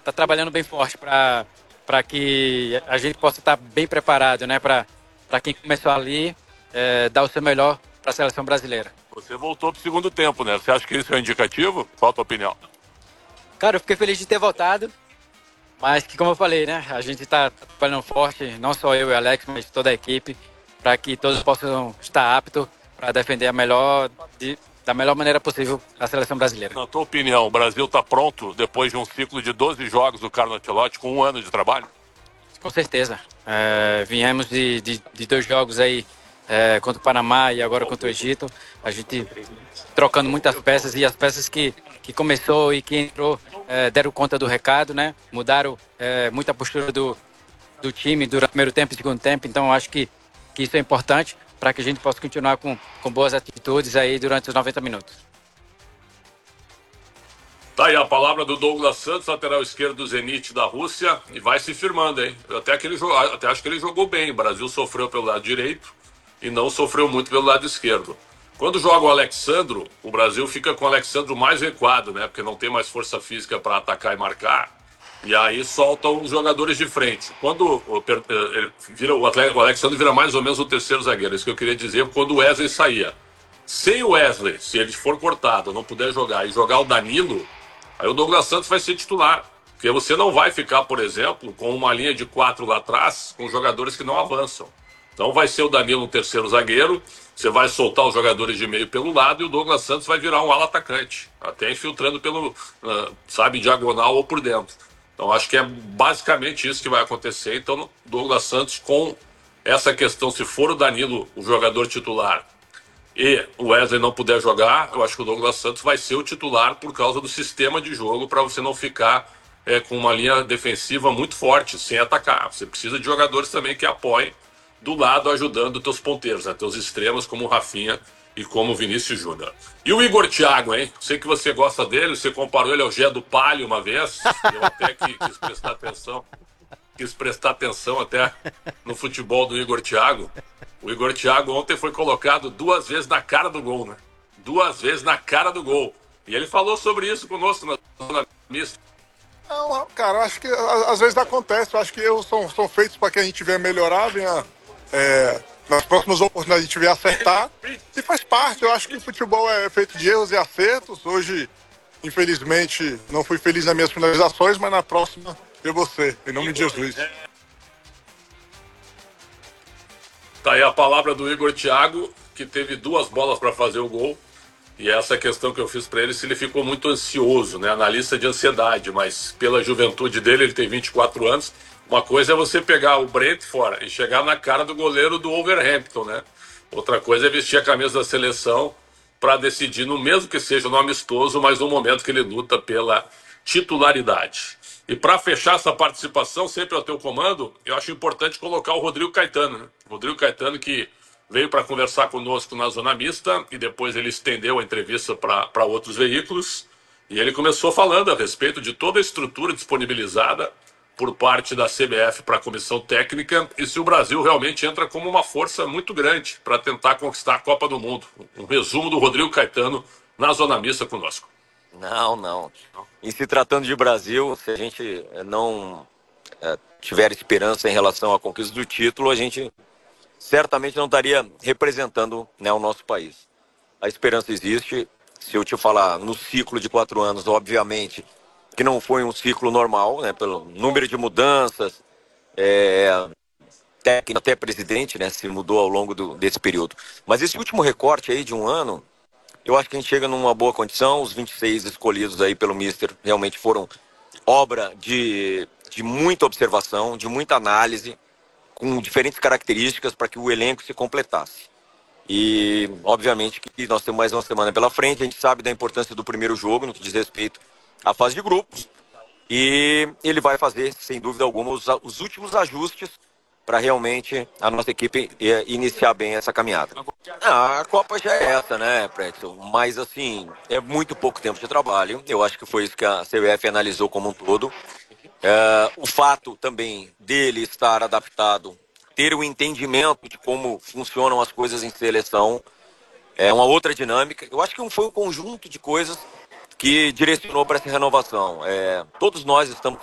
tá trabalhando bem forte para que a gente possa estar bem preparado, né? Para quem começou ali, dar o seu melhor para a seleção brasileira. Você voltou pro segundo tempo, né? Você acha que isso é indicativo? Qual a tua opinião? Cara, eu fiquei feliz de ter voltado, mas que, como eu falei, né? A gente está trabalhando forte, não só eu e o Alex, mas toda a equipe, para que todos possam estar aptos para defender da melhor maneira possível a seleção brasileira. Na tua opinião, o Brasil está pronto depois de um ciclo de 12 jogos do Carlo Ancelotti com um ano de trabalho? Com certeza. Viemos de 2 jogos aí, contra o Panamá e agora contra o Egito. A gente trocando muitas peças e as peças que começou e que entrou deram conta do recado, né? Mudaram muito a postura do time durante o primeiro tempo e segundo tempo. Então, acho que isso é importante para que a gente possa continuar com boas atitudes aí durante os 90 minutos. Tá aí a palavra do Douglas Santos, lateral esquerdo do Zenit da Rússia, e vai se firmando, hein? Eu até acho que ele jogou bem. O Brasil sofreu pelo lado direito e não sofreu muito pelo lado esquerdo. Quando joga o Alexandro, o Brasil fica com o Alexandro mais recuado, né? Porque não tem mais força física para atacar e marcar. E aí soltam os jogadores de frente. Quando o Alexandre vira mais ou menos o terceiro zagueiro. Isso que eu queria dizer quando o Wesley saía. Sem o Wesley, se ele for cortado, não puder jogar, e jogar o Danilo, aí o Douglas Santos vai ser titular. Porque você não vai ficar, por exemplo, com uma linha de 4 lá atrás, com jogadores que não avançam. Então vai ser o Danilo um terceiro zagueiro, você vai soltar os jogadores de meio pelo lado e o Douglas Santos vai virar um ala atacante, até infiltrando pelo, diagonal ou por dentro. Então acho que é basicamente isso que vai acontecer. Então Douglas Santos, com essa questão, se for o Danilo o jogador titular e o Wesley não puder jogar, eu acho que o Douglas Santos vai ser o titular por causa do sistema de jogo, para você não ficar com uma linha defensiva muito forte, sem atacar. Você precisa de jogadores também que apoiem do lado, ajudando teus ponteiros, né? Teus extremos, como o Rafinha e como o Vinícius Júnior. E o Igor Thiago, hein? Sei que você gosta dele, você comparou ele ao Gé do Palio uma vez, eu até quis prestar atenção até no futebol do Igor Thiago. O Igor Thiago ontem foi colocado 2 vezes na cara do gol, né? 2 vezes na cara do gol. E ele falou sobre isso conosco na zona mista. Não, cara, eu acho que às vezes acontece. Eu acho que erros são feitos para que a gente venha melhorar, nas próximas oportunidades a gente vier acertar. E faz parte. Eu acho que o futebol é feito de erros e acertos. Hoje, infelizmente, não fui feliz nas minhas finalizações, mas na próxima eu vou ser, em nome de Jesus. Tá aí a palavra do Igor Thiago, que teve 2 bolas para fazer o gol. E essa questão que eu fiz para ele, se ele ficou muito ansioso, né? Analista de ansiedade, mas pela juventude dele, ele tem 24 anos. Uma coisa é você pegar o Brentford e chegar na cara do goleiro do Wolverhampton, né? Outra coisa é vestir a camisa da seleção para decidir, no mesmo que seja no amistoso, mas no momento que ele luta pela titularidade. E para fechar essa participação, sempre ao teu comando, eu acho importante colocar o Rodrigo Caetano, né? Rodrigo Caetano, que veio para conversar conosco na Zona Mista e depois ele estendeu a entrevista para outros veículos. E ele começou falando a respeito de toda a estrutura disponibilizada por parte da CBF para a comissão técnica e se o Brasil realmente entra como uma força muito grande para tentar conquistar a Copa do Mundo. Um resumo do Rodrigo Caetano na Zona Mista conosco. Não. Em se tratando de Brasil, se a gente não tiver esperança em relação à conquista do título, a gente certamente não estaria representando, né, o nosso país. A esperança existe. Se eu te falar no ciclo de 4 anos, obviamente que não foi um ciclo normal, né, pelo número de mudanças, técnico, até presidente, né, se mudou ao longo desse período. Mas esse último recorte aí de 1 ano, eu acho que a gente chega numa boa condição. Os 26 escolhidos aí pelo Mister realmente foram obra de muita observação, de muita análise, com diferentes características para que o elenco se completasse. E, obviamente, que nós temos mais uma semana pela frente. A gente sabe da importância do primeiro jogo no que diz respeito à fase de grupos. E ele vai fazer, sem dúvida alguma, os últimos ajustes para realmente a nossa equipe iniciar bem essa caminhada. A Copa já é essa, né, Pretzel? Mas, assim, é muito pouco tempo de trabalho. Eu acho que foi isso que a CBF analisou como um todo. O fato também dele estar adaptado, ter o entendimento de como funcionam as coisas em seleção, é uma outra dinâmica. Eu acho que foi um conjunto de coisas que direcionou para essa renovação. Todos nós estamos